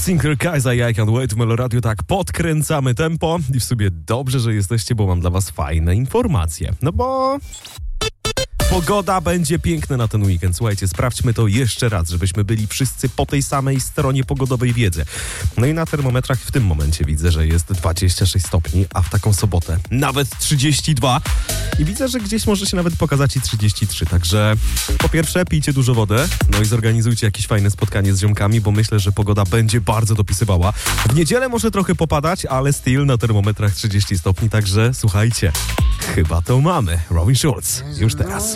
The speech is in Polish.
Singer Kaiser, I Can't Wait w Meloradiu, tak podkręcamy tempo i w sumie dobrze, że jesteście, bo mam dla was fajne informacje. No bo pogoda będzie piękna na ten weekend. Słuchajcie, sprawdźmy to jeszcze raz, żebyśmy byli wszyscy po tej samej stronie pogodowej wiedzy. No i na termometrach w tym momencie widzę, że jest 26 stopni, a w taką sobotę nawet 32. I widzę, że gdzieś może się nawet pokazać i 33. Także po pierwsze pijcie dużo wody, no i zorganizujcie jakieś fajne spotkanie z ziomkami, bo myślę, że pogoda będzie bardzo dopisywała. W niedzielę może trochę popadać, ale still na termometrach 30 stopni, także słuchajcie, chyba to mamy. Robin Schulz, już teraz.